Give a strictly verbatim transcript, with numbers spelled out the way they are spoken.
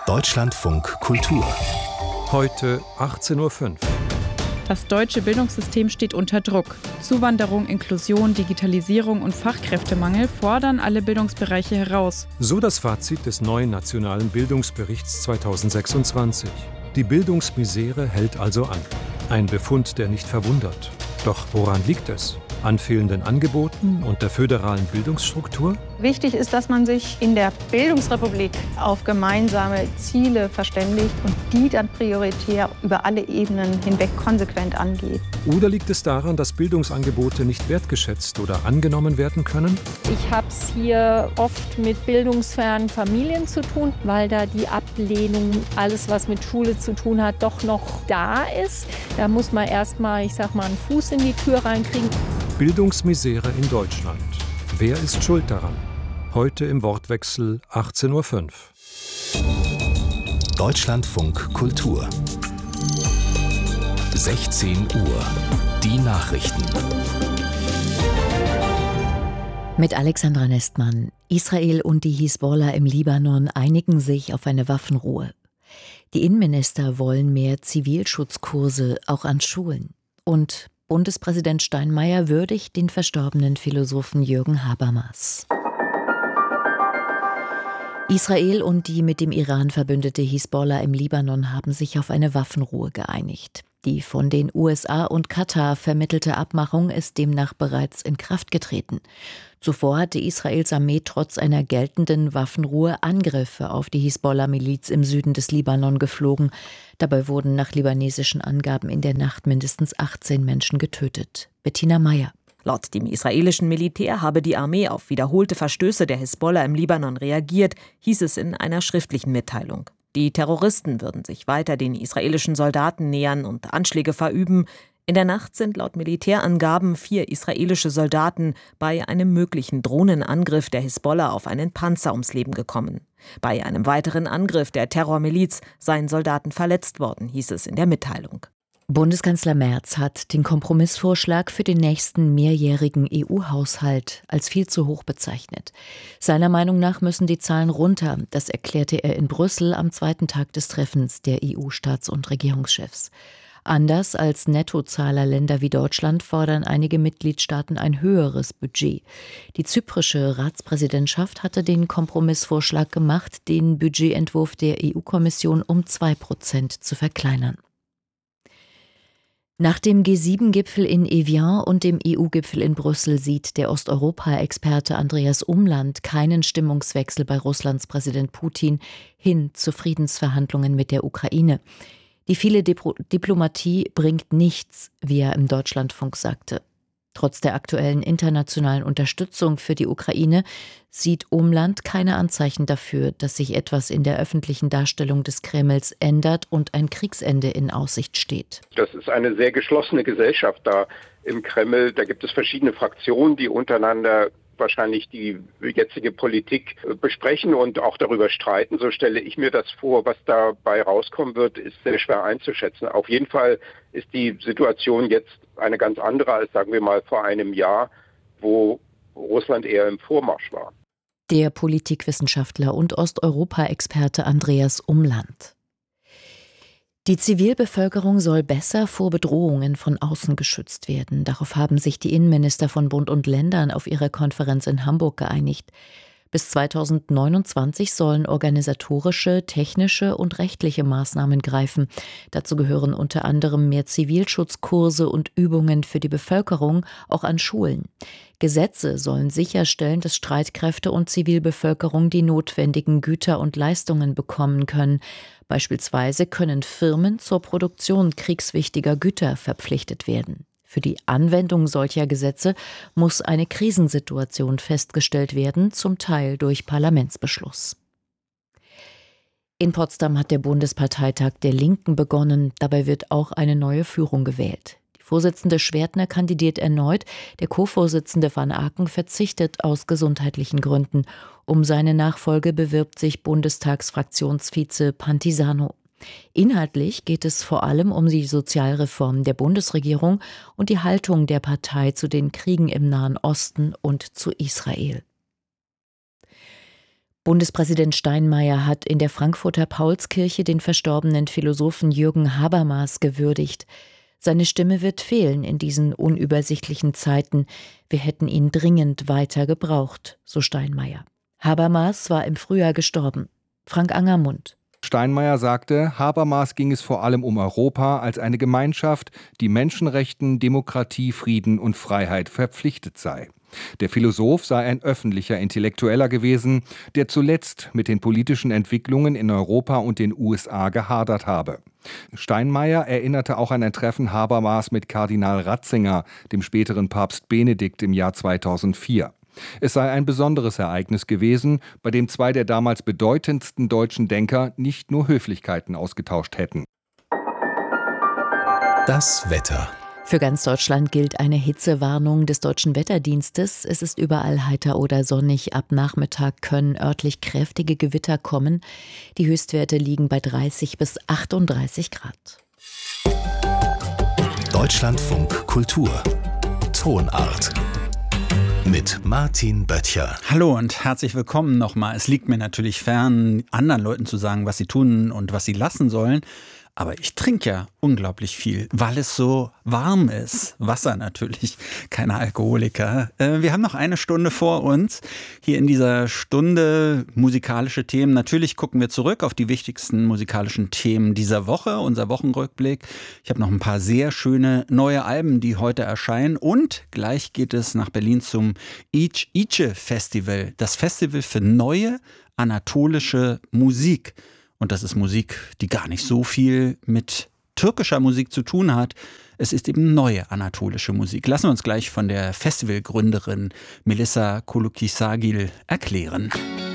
Deutschlandfunk Kultur. Heute achtzehn Uhr fünf. Das deutsche Bildungssystem steht unter Druck. Zuwanderung, Inklusion, Digitalisierung und Fachkräftemangel fordern alle Bildungsbereiche heraus. So das Fazit des neuen Nationalen Bildungsberichts zweitausendsechsundzwanzig. Die Bildungsmisere hält also an. Ein Befund, der nicht verwundert. Doch woran liegt es? An fehlenden Angeboten und der föderalen Bildungsstruktur? Wichtig ist, dass man sich in der Bildungsrepublik auf gemeinsame Ziele verständigt und die dann prioritär über alle Ebenen hinweg konsequent angeht. Oder liegt es daran, dass Bildungsangebote nicht wertgeschätzt oder angenommen werden können? Ich habe es hier oft mit bildungsfernen Familien zu tun, weil da die Ablehnung, alles was mit Schule zu tun hat, doch noch da ist. Da muss man erst mal, ich sag mal, einen Fuß in die Tür reinkriegen. Bildungsmisere in Deutschland. Wer ist schuld daran? Heute im Wortwechsel achtzehn Uhr fünf. Deutschlandfunk Kultur. sechzehn Uhr. Die Nachrichten. Mit Alexandra Nestmann. Israel und die Hisbollah im Libanon einigen sich auf eine Waffenruhe. Die Innenminister wollen mehr Zivilschutzkurse auch an Schulen. Und Bundespräsident Steinmeier würdigt den verstorbenen Philosophen Jürgen Habermas. Israel und die mit dem Iran verbündete Hisbollah im Libanon haben sich auf eine Waffenruhe geeinigt. Die von den U S A und Katar vermittelte Abmachung ist demnach bereits in Kraft getreten. Zuvor hatte Israels Armee trotz einer geltenden Waffenruhe Angriffe auf die Hisbollah-Miliz im Süden des Libanon geflogen. Dabei wurden nach libanesischen Angaben in der Nacht mindestens achtzehn Menschen getötet. Bettina Meyer. Laut dem israelischen Militär habe die Armee auf wiederholte Verstöße der Hisbollah im Libanon reagiert, hieß es in einer schriftlichen Mitteilung. Die Terroristen würden sich weiter den israelischen Soldaten nähern und Anschläge verüben. In der Nacht sind laut Militärangaben vier israelische Soldaten bei einem möglichen Drohnenangriff der Hisbollah auf einen Panzer ums Leben gekommen. Bei einem weiteren Angriff der Terrormiliz seien Soldaten verletzt worden, hieß es in der Mitteilung. Bundeskanzler Merz hat den Kompromissvorschlag für den nächsten mehrjährigen E U-Haushalt als viel zu hoch bezeichnet. Seiner Meinung nach müssen die Zahlen runter. Das erklärte er in Brüssel am zweiten Tag des Treffens der E U-Staats- und Regierungschefs. Anders als Nettozahlerländer wie Deutschland fordern einige Mitgliedstaaten ein höheres Budget. Die zyprische Ratspräsidentschaft hatte den Kompromissvorschlag gemacht, den Budgetentwurf der E U-Kommission um zwei Prozent zu verkleinern. Nach dem G sieben Gipfel in Evian und dem E U-Gipfel in Brüssel sieht der Osteuropa-Experte Andreas Umland keinen Stimmungswechsel bei Russlands Präsident Putin hin zu Friedensverhandlungen mit der Ukraine. Die viele Dipro- Diplomatie bringt nichts, wie er im Deutschlandfunk sagte. Trotz der aktuellen internationalen Unterstützung für die Ukraine sieht Umland keine Anzeichen dafür, dass sich etwas in der öffentlichen Darstellung des Kremls ändert und ein Kriegsende in Aussicht steht. Das ist eine sehr geschlossene Gesellschaft da im Kreml. Da gibt es verschiedene Fraktionen, die untereinander wahrscheinlich die jetzige Politik besprechen und auch darüber streiten. So stelle ich mir das vor. Was dabei rauskommen wird, ist sehr schwer einzuschätzen. Auf jeden Fall ist die Situation jetzt eine ganz andere als, sagen wir mal, vor einem Jahr, wo Russland eher im Vormarsch war. Der Politikwissenschaftler und Osteuropa-Experte Andreas Umland. Die Zivilbevölkerung soll besser vor Bedrohungen von außen geschützt werden. Darauf haben sich die Innenminister von Bund und Ländern auf ihrer Konferenz in Hamburg geeinigt. Bis zweitausendneunundzwanzig sollen organisatorische, technische und rechtliche Maßnahmen greifen. Dazu gehören unter anderem mehr Zivilschutzkurse und Übungen für die Bevölkerung, auch an Schulen. Gesetze sollen sicherstellen, dass Streitkräfte und Zivilbevölkerung die notwendigen Güter und Leistungen bekommen können. Beispielsweise können Firmen zur Produktion kriegswichtiger Güter verpflichtet werden. Für die Anwendung solcher Gesetze muss eine Krisensituation festgestellt werden, zum Teil durch Parlamentsbeschluss. In Potsdam hat der Bundesparteitag der Linken begonnen. Dabei wird auch eine neue Führung gewählt. Die Vorsitzende Schwertner kandidiert erneut. Der Co-Vorsitzende Van Aken verzichtet aus gesundheitlichen Gründen. Um seine Nachfolge bewirbt sich Bundestagsfraktionsvize Pantisano. Inhaltlich geht es vor allem um die Sozialreform der Bundesregierung und die Haltung der Partei zu den Kriegen im Nahen Osten und zu Israel. Bundespräsident Steinmeier hat in der Frankfurter Paulskirche den verstorbenen Philosophen Jürgen Habermas gewürdigt. Seine Stimme wird fehlen in diesen unübersichtlichen Zeiten. Wir hätten ihn dringend weiter gebraucht, so Steinmeier. Habermas war im Frühjahr gestorben. Frank Angermund. Steinmeier sagte, Habermas ging es vor allem um Europa als eine Gemeinschaft, die Menschenrechten, Demokratie, Frieden und Freiheit verpflichtet sei. Der Philosoph sei ein öffentlicher Intellektueller gewesen, der zuletzt mit den politischen Entwicklungen in Europa und den U S A gehadert habe. Steinmeier erinnerte auch an ein Treffen Habermas mit Kardinal Ratzinger, dem späteren Papst Benedikt, im Jahr zweitausendvier. Es sei ein besonderes Ereignis gewesen, bei dem zwei der damals bedeutendsten deutschen Denker nicht nur Höflichkeiten ausgetauscht hätten. Das Wetter. Für ganz Deutschland gilt eine Hitzewarnung des Deutschen Wetterdienstes. Es ist überall heiter oder sonnig. Ab Nachmittag können örtlich kräftige Gewitter kommen. Die Höchstwerte liegen bei dreißig bis achtunddreißig Grad. Deutschlandfunk Kultur. Tonart. Mit Martin Böttcher. Hallo und herzlich willkommen nochmal. Es liegt mir natürlich fern, anderen Leuten zu sagen, was sie tun und was sie lassen sollen. Aber ich trinke ja unglaublich viel, weil es so warm ist. Wasser natürlich, keine Alkoholiker. Äh, wir haben noch eine Stunde vor uns. Hier in dieser Stunde musikalische Themen. Natürlich gucken wir zurück auf die wichtigsten musikalischen Themen dieser Woche, unser Wochenrückblick. Ich habe noch ein paar sehr schöne neue Alben, die heute erscheinen. Und gleich geht es nach Berlin zum Ice Festival. Das Festival für neue anatolische Musik. Und das ist Musik, die gar nicht so viel mit türkischer Musik zu tun hat. Es ist eben neue anatolische Musik. Lassen wir uns gleich von der Festivalgründerin Melissa Kulukisagil erklären.